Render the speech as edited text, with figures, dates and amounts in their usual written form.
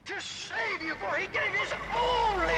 to save you, for he gave his only